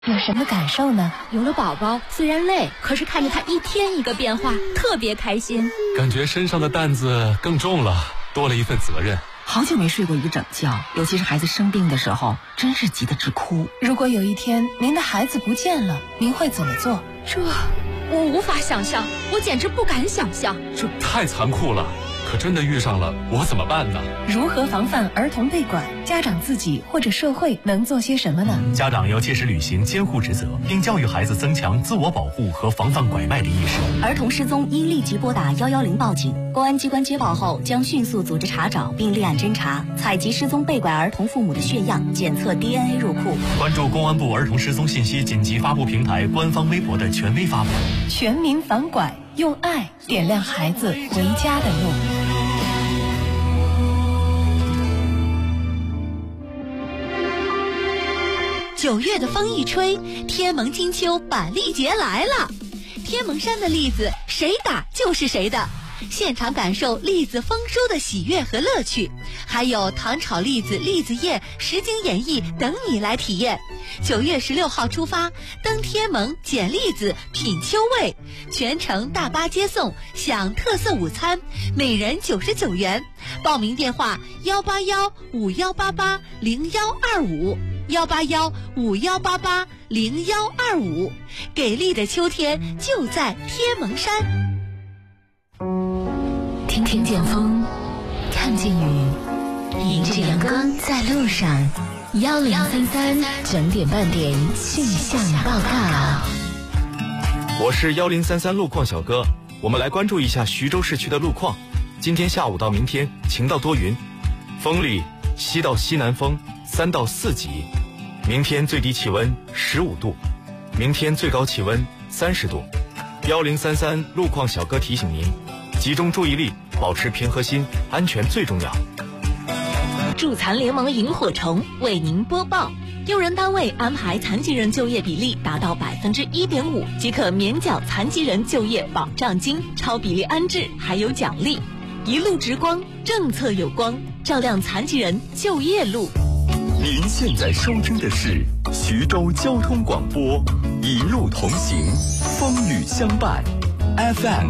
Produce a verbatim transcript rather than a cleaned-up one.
有什么感受呢？ 有了宝宝，虽然累，可是看着他一天一个变化，特别开心。 感觉身上的担子更重了，多了一份责任。 好久没睡过一个整觉，尤其是孩子生病的时候，真是急得直哭。 如果有一天您的孩子不见了，您会怎么做？ 这我无法想象，我简直不敢想象。 这太残酷了，可真的遇上了，我怎么办呢？ 如何防范儿童被拐？家长自己或者社会能做些什么呢？ 家长要切实履行监护职责，并教育孩子增强自我保护和防范拐卖的意识。 儿童失踪应立即拨打一一零报警，公安机关接报后将迅速组织查找并立案侦查，采集失踪被拐儿童父母的血样，检测 D N A 入库。 关注公安部儿童失踪信息紧急发布平台官方微博的权威发布。 全民防拐，用爱点亮孩子回家的路。 九月的风一吹，天盟金秋板栗节来了。天盟山的栗子谁打就是谁的，现场感受栗子丰收的喜悦和乐趣，还有糖炒栗子、栗子宴、实景演绎等你来体验。九月十六号出发，登天盟捡栗子品秋味，全程大巴接送，享特色午餐，每人九十九元。报名电话幺八幺五幺八八零幺二五。幺八幺五幺八八零幺二五，给力的秋天就在天盟山。 听听见风，看见雨，迎着阳光在路上。幺零三三整点半点气象报告。 我是幺零三三路况小哥，我们来关注一下徐州市区的路况。今天下午到明天晴到多云，风力西到西南风三到四级。明天最低气温十五度，明天最高气温三十度。幺零三三路况小哥提醒您，集中注意力，保持平和心，安全最重要。 助残联盟萤火虫为您播报：用人单位安排残疾人就业比例达到百分之一点五，即可免缴残疾人就业保障金，超比例安置还有奖励。一路直光，政策有光，照亮残疾人就业路。 您现在收听的是徐州交通广播，一路同行，风雨相伴 ，F M